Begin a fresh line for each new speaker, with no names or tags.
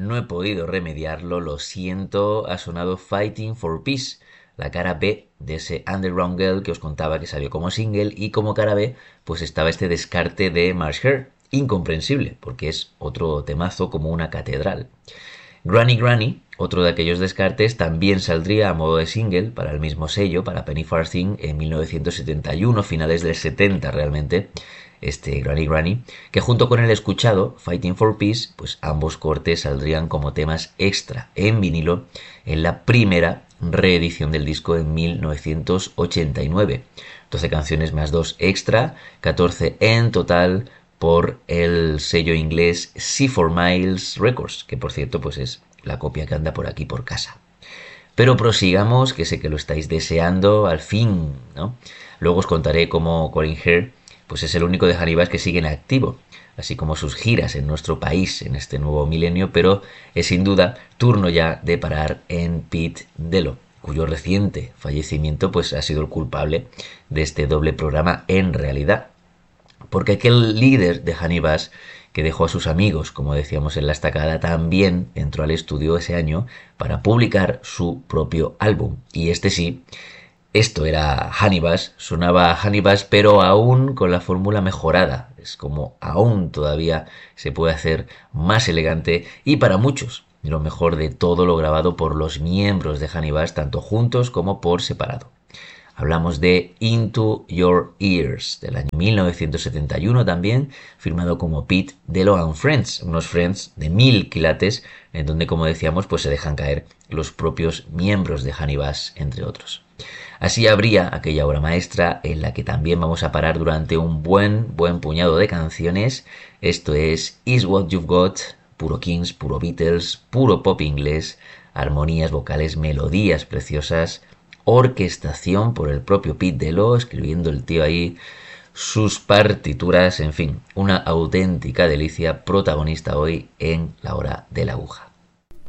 no he podido remediarlo, lo siento, ha sonado Fighting for Peace, la cara B de ese Underground Girl que os contaba que salió como single, y como cara B pues estaba este descarte de Marsh Hare, incomprensible, porque es otro temazo como una catedral. Granny Granny, otro de aquellos descartes, también saldría a modo de single para el mismo sello, para Penny Farthing, en 1971, finales del 70 realmente, este Granny Granny, que junto con el escuchado Fighting for Peace, pues ambos cortes saldrían como temas extra en vinilo en la primera reedición del disco en 1989. 12 canciones más 2 extra, 14 en total, por el sello inglés C4 Miles Records, que por cierto pues es la copia que anda por aquí por casa. Pero prosigamos, que sé que lo estáis deseando, al fin, ¿no? Luego os contaré cómo Colin Hare pues es el único de Hannibal que sigue en activo, así como sus giras en nuestro país en este nuevo milenio, pero es sin duda turno ya de parar en Pete Dello, cuyo reciente fallecimiento pues ha sido el culpable de este doble programa en realidad. Porque aquel líder de Hannibal que dejó a sus amigos, como decíamos en la estacada, también entró al estudio ese año para publicar su propio álbum. Y este sí, esto era Hannibal, sonaba Hannibal, pero aún con la fórmula mejorada. Es como aún todavía se puede hacer más elegante y para muchos lo mejor de todo lo grabado por los miembros de Hannibal, tanto juntos como por separado. Hablamos de Into Your Ears, del año 1971 también, firmado como Pete Dello and Friends, unos Friends de 1000 quilates, en donde, como decíamos, pues se dejan caer los propios miembros de Hannibal, entre otros. Así habría aquella obra maestra en la que también vamos a parar durante un buen puñado de canciones. Esto es Is What You've Got, puro Kings, puro Beatles, puro pop inglés, armonías vocales, melodías preciosas, orquestación por el propio Pete Dello, escribiendo el tío ahí sus partituras, en fin, una auténtica delicia, protagonista hoy en La Hora de la Aguja.